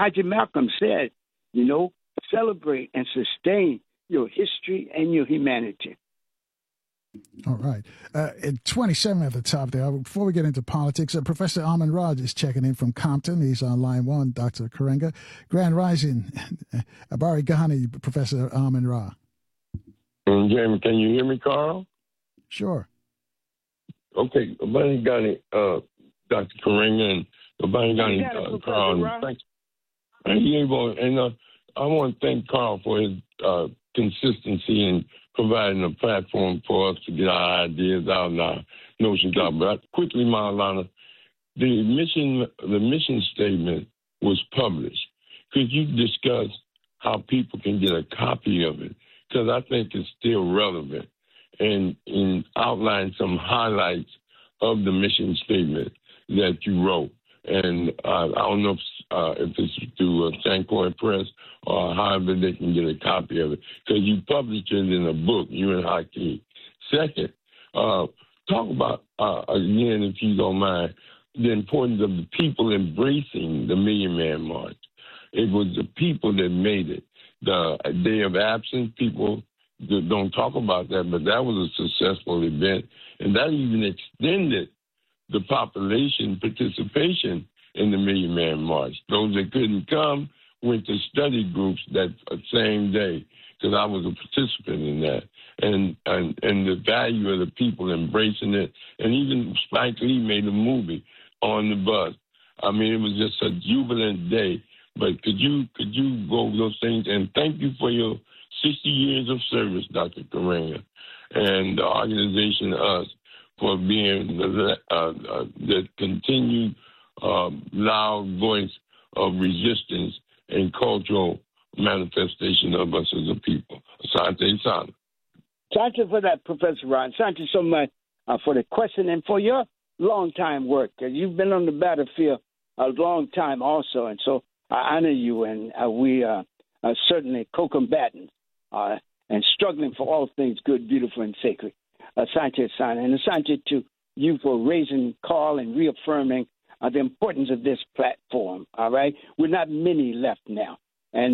Haji Malcolm said, celebrate and sustain your history and your humanity. All right. At 27 at the top there, before we get into politics, Professor Amin Raj is checking in from Compton. He's on line one, Dr. Karenga. Grand Rising, Abari Ghani, Professor Amin Ra. Jamie, can you hear me, Carl? Sure. Okay. Abari Ghani, Dr. Karenga, and Abari Ghani, Carl. Thanks. And I want to thank Carl for his consistency in providing a platform for us to get our ideas out and our notions out. But quickly, Maulana, the mission statement was published. Could you discuss how people can get a copy of it? Because I think it's still relevant, and outline some highlights of the mission statement that you wrote. And I don't know if it's through Sankoy Press or however they can get a copy of it, because you published it in a book, you and Haki. Second, talk about, again, if you don't mind, the importance of the people embracing the Million Man March. It was the people that made it. The Day of Absence, people don't talk about that, but that was a successful event, and that even extended the population participation in the Million Man March. Those that couldn't come went to study groups that same day, because I was a participant in that. And the value of the people embracing it, and even Spike Lee made a movie on the bus. I mean, it was just a jubilant day. But could you go over those things? And thank you for your 60 years of service, Dr. Karenga, and the organization, us, for being the continued loud voice of resistance and cultural manifestation of us as a people. Asante Sana. Thank you for that, Professor Ron. Thank you so much for the question and for your long-time work. You've been on the battlefield a long time also, and so I honor you, and we are certainly co-combatants and struggling for all things good, beautiful, and sacred. Asante Sana, and Asante to you for raising call and reaffirming the importance of this platform, all right? We're not many left now. And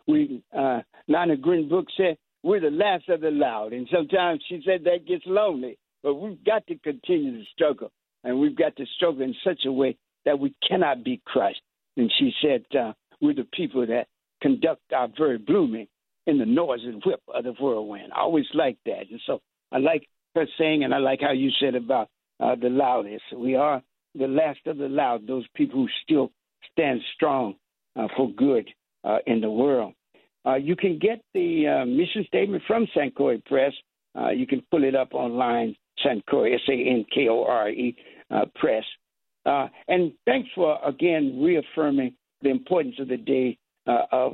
Nana Greenbrook said, we're the last of the loud. And sometimes she said that gets lonely. But we've got to continue to struggle. And we've got to struggle in such a way that we cannot be crushed. And she said, we're the people that conduct our very blooming in the noise and whip of the whirlwind. I always like that. And so I like her saying, and I like how you said about the loudest. We are the last of the loud, those people who still stand strong for good in the world. You can get the mission statement from Sankore Press. You can pull it up online, Sankore, Sankore Press. And thanks for, again, reaffirming the importance of the Day of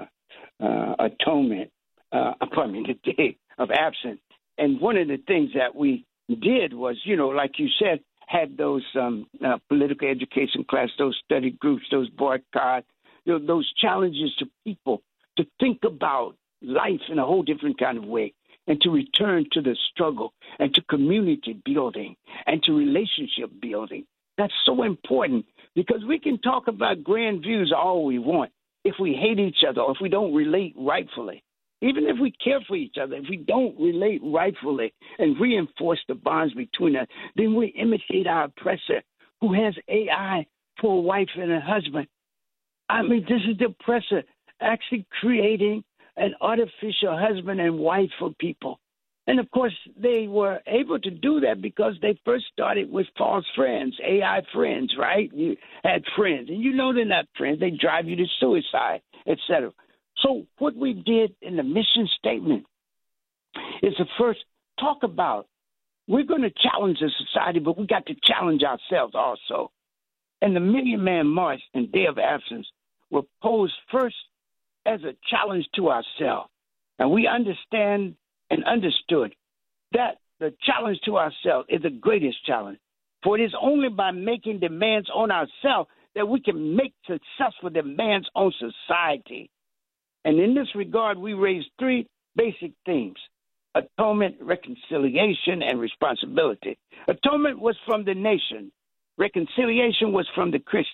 Atonement, the Day of Absence. And one of the things that we did was, like you said, had those political education class, those study groups, those boycotts, those challenges to people to think about life in a whole different kind of way, and to return to the struggle and to community building and to relationship building. That's so important, because we can talk about grand views all we want. If we hate each other or if we don't relate rightfully, even if we care for each other, if we don't relate rightfully and reinforce the bonds between us, then we imitate our oppressor who has AI for a wife and a husband. I mean, this is the oppressor actually creating an artificial husband and wife for people. And, of course, they were able to do that because they first started with false friends, AI friends, right? You had friends, and they're not friends. They drive you to suicide, et cetera. So what we did in the mission statement is to first talk about, we're going to challenge the society, but we got to challenge ourselves also. And the Million Man March and Day of Absence were posed first as a challenge to ourselves. And we understand and understood that the challenge to ourselves is the greatest challenge. For it is only by making demands on ourselves that we can make successful demands on society. And in this regard, we raised three basic themes: atonement, reconciliation, and responsibility. Atonement was from the nation. Reconciliation was from the Christian.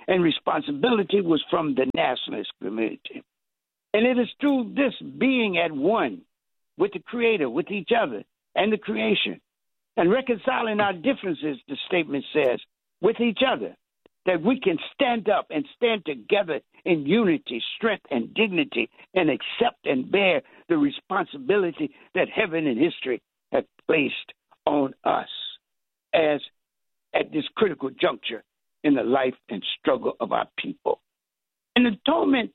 and responsibility was from the nationalist community. And it is through this being at one with the Creator, with each other, and the creation, and reconciling our differences, the statement says, with each other, that we can stand up and stand together in unity, strength, and dignity, and accept and bear the responsibility that heaven and history have placed on us as at this critical juncture in the life and struggle of our people. And atonement,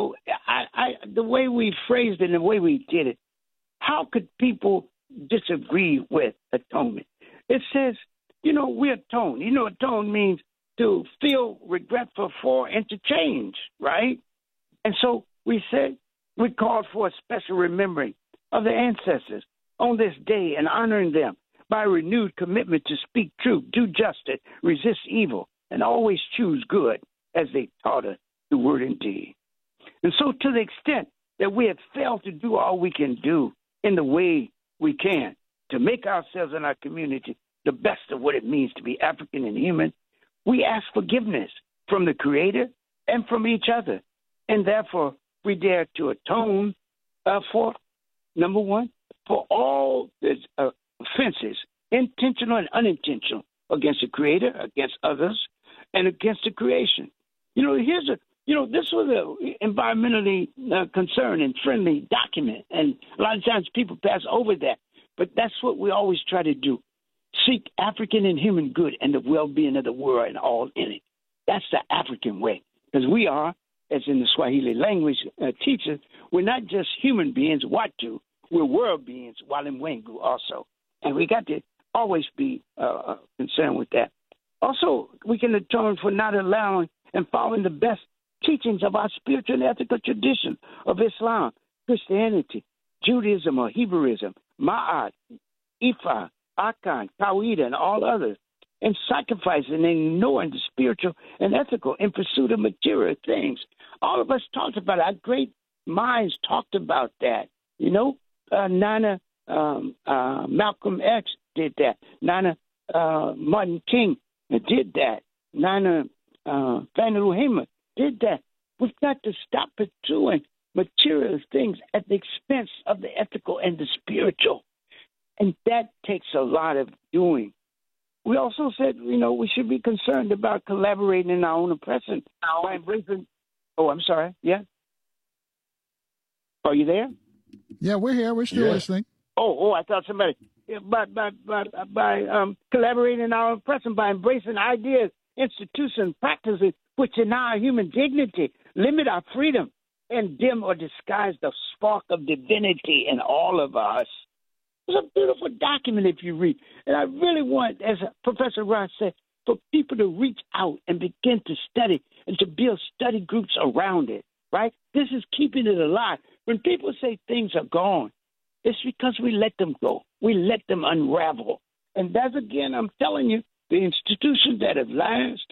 the way we phrased it and the way we did it, how could people disagree with atonement? It says, we atone. Atone means to feel regretful for and to change, right? And so we said we called for a special remembering of the ancestors on this day and honoring them by a renewed commitment to speak truth, do justice, resist evil, and always choose good as they taught us the word and deed. And so to the extent that we have failed to do all we can do in the way we can to make ourselves and our community the best of what it means to be African and human, we ask forgiveness from the Creator and from each other. And therefore, we dare to atone for, number one, for all the offenses, intentional and unintentional, against the Creator, against others, and against the creation. This was an environmentally concerned and friendly document, and a lot of times people pass over that. But that's what we always try to do. Seek African and human good and the well-being of the world and all in it. That's the African way. Because we are, as in the Swahili language teaches, we're not just human beings, Watu, we're world beings, Walimwengu also. And we got to always be concerned with that. Also, we can atone for not allowing and following the best teachings of our spiritual and ethical tradition of Islam, Christianity, Judaism or Hebrewism, Ma'at, Ifa, Akan, Tawhid, and all others, and sacrificing and ignoring the spiritual and ethical in pursuit of material things. All of us talked about it. Our great minds talked about that. Nana Malcolm X did that. Nana Martin King did that. Nana Fannie Lou Hamer did that. We've got to stop pursuing material things at the expense of the ethical and the spiritual. And that takes a lot of doing. We also said, we should be concerned about collaborating in our own oppression by embracing. Oh, I'm sorry. Yeah. Are you there? Yeah, we're here. We're still listening. Oh, I thought somebody. By collaborating in our own oppression, by embracing ideas, institutions, practices which deny our human dignity, limit our freedom, and dim or disguise the spark of divinity in all of us. It's a beautiful document if you read. And I really want, as Professor Ross said, for people to reach out and begin to study and to build study groups around it, right? This is keeping it alive. When people say things are gone, it's because we let them go. We let them unravel. And that's, again, I'm telling you, the institutions that have lasted,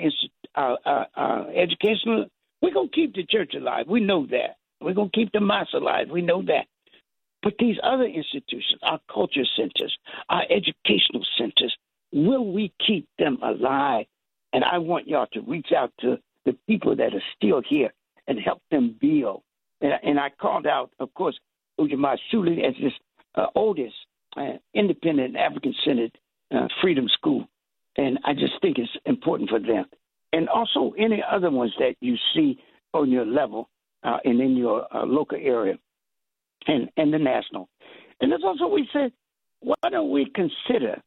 our educational, we're going to keep the church alive. We know that. We're going to keep the mosque alive. We know that. But these other institutions, our culture centers, our educational centers, will we keep them alive? And I want y'all to reach out to the people that are still here and help them build. And I called out, of course, Ujamaa Shuli as this oldest independent African-centered freedom school. And I just think it's important for them. And also any other ones that you see on your level and in your local area. And the national. And that's also we said, why don't we consider,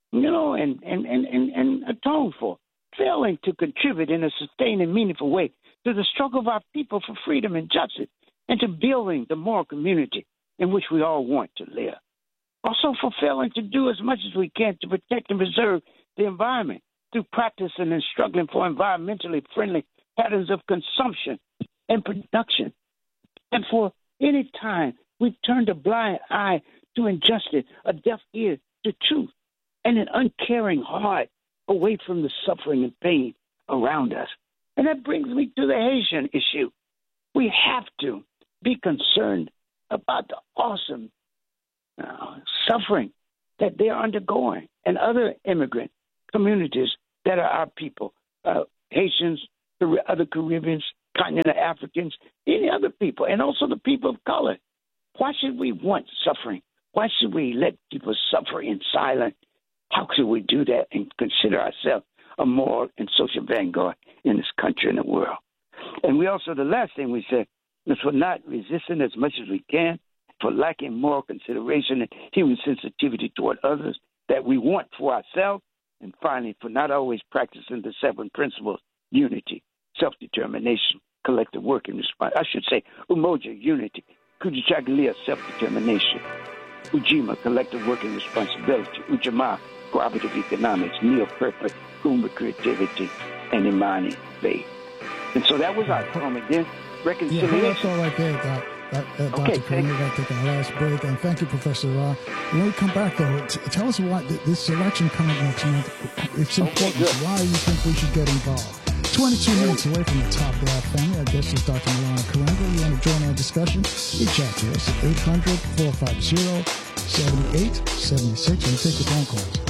and atone for failing to contribute in a sustained and meaningful way to the struggle of our people for freedom and justice and to building the moral community in which we all want to live. Also for failing to do as much as we can to protect and preserve the environment through practicing and struggling for environmentally friendly patterns of consumption and production. And for any time we've turned a blind eye to injustice, a deaf ear to truth, and an uncaring heart away from the suffering and pain around us. And that brings me to the Haitian issue. We have to be concerned about the awesome suffering that they're undergoing and other immigrant communities that are our people Haitians, the other Caribbeans, continental Africans, any other people, and also the people of color. Why should we want suffering? Why should we let people suffer in silence? How could we do that and consider ourselves a moral and social vanguard in this country and the world? And we also, the last thing we said is for not resisting as much as we can, for lacking moral consideration and human sensitivity toward others that we want for ourselves, and finally, for not always practicing the 7 principles: unity, self-determination, collective work and response. I should say Umoja, unity, Kujichagulia, self-determination, Ujima, collective work and responsibility, Ujamaa, cooperative economics, Neo, purpose, Kumba, creativity, and Imani, faith. And so that was our poem. And then reconciliation. Yeah, that's all right there, Doc. Dr. Kareem, we're going to take our last break. And thank you, Professor Ra. When we come back, though, tell us why this election coming next month, it's important. Why you think we should get involved? 22 minutes away from the Top of the Hour family. Our guest is Dr. Milana Karenga. You want to join our discussion? Reach out to us at 800-450-7876 and take your phone calls.